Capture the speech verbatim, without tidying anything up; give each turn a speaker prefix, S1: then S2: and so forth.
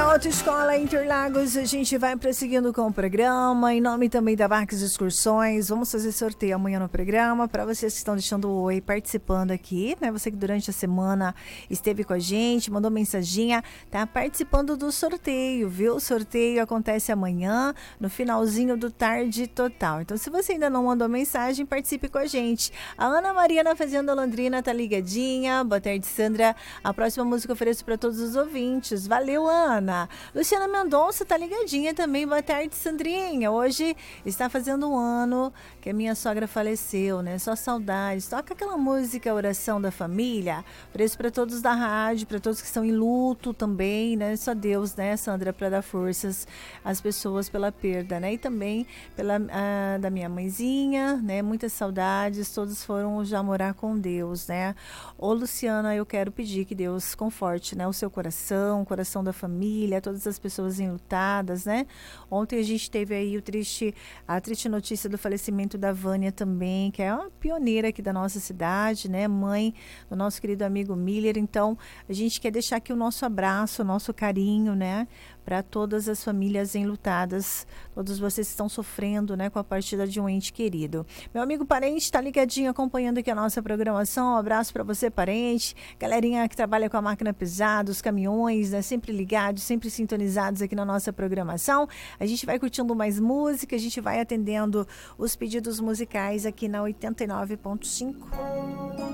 S1: Autoescola Interlagos, a gente vai prosseguindo com o programa, em nome também da Marques Excursões. Vamos fazer sorteio amanhã no programa, para vocês que estão deixando o oi, participando aqui, né? Você que durante a semana esteve com a gente, mandou mensaginha, tá participando do sorteio, viu? O sorteio acontece amanhã, no finalzinho do Tarde Total. Então, se você ainda não mandou mensagem, participe com a gente. A Ana Maria na Fazenda Londrina tá ligadinha. Boa tarde, Sandra. A próxima música eu ofereço para todos os ouvintes. Valeu, Ana. Luciana Mendonça tá ligadinha também. Boa tarde, Sandrinha. Hoje está fazendo um ano que a minha sogra faleceu, né? Só saudades. Toca aquela música Oração da Família. Preço para todos da rádio, para todos que estão em luto também, né? Só Deus, né, Sandra, para dar forças às pessoas pela perda, né? E também pela a, da minha mãezinha, né? Muitas saudades. Todos foram já morar com Deus, né? Ô, Luciana, eu quero pedir que Deus conforte, né, o seu coração, o coração da família, todas as pessoas enlutadas, né? Ontem a gente teve aí o triste, a triste notícia do falecimento da Vânia também, que é uma pioneira aqui da nossa cidade, né? Mãe do nosso querido amigo Miller. Então, a gente quer deixar aqui o nosso abraço, o nosso carinho, né? Para todas as famílias enlutadas, todos vocês que estão sofrendo, né, com a partida de um ente querido. Meu amigo parente está ligadinho, acompanhando aqui a nossa programação. Um abraço para você, parente. Galerinha que trabalha com a máquina pesada, os caminhões, né, sempre ligados, sempre sintonizados aqui na nossa programação. A gente vai curtindo mais música, a gente vai atendendo os pedidos musicais aqui na oitenta e nove ponto cinco.